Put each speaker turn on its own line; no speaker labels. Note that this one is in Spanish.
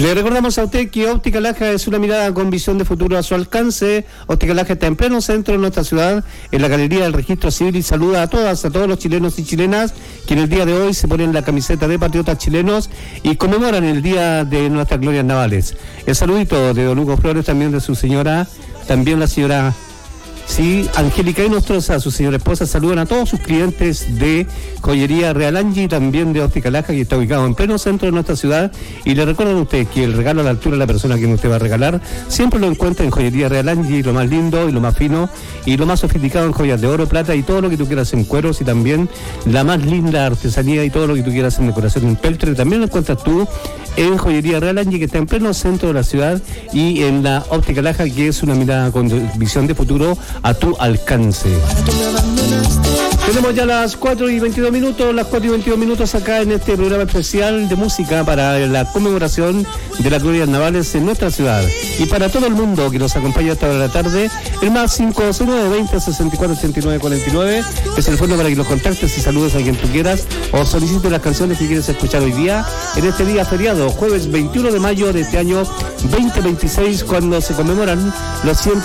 Le recordamos a usted que Óptica Laja es una mirada con visión de futuro a su alcance. Óptica Laja está en pleno centro de nuestra ciudad, en la Galería del Registro Civil, y saluda a todos los chilenos y chilenas que en el día de hoy se ponen la camiseta de patriotas chilenos y conmemoran el Día de Nuestras Glorias Navales. El saludito de don Hugo Flores, también de su señora, también la señora... Sí, Angélica y Nostroza, su señora esposa, saludan a todos sus clientes de Joyería Real Angie y también de Óptica Laja, que está ubicado en pleno centro de nuestra ciudad. Y le recuerdan a usted que el regalo a la altura de la persona que usted va a regalar siempre lo encuentra en Joyería Real Angie, lo más lindo y lo más fino y lo más sofisticado en joyas de oro, plata y todo lo que tú quieras en cueros, y también la más linda artesanía y todo lo que tú quieras en decoración en peltre. También lo encuentras tú en Joyería Real Angie, que está en pleno centro de la ciudad, y en la Óptica Laja, que es una mirada con visión de futuro a tu alcance. Tenemos ya las 4:22 minutos acá en este programa especial de música para la conmemoración de las glorias navales en nuestra ciudad. Y para todo el mundo que nos acompaña hasta hora de la tarde, el más 509-20-64-89-49 es el fondo para que los contactes y saludes a quien tú quieras o solicites las canciones que quieres escuchar hoy día, en este día feriado, jueves 21 de mayo de este año 2026, cuando se conmemoran los 100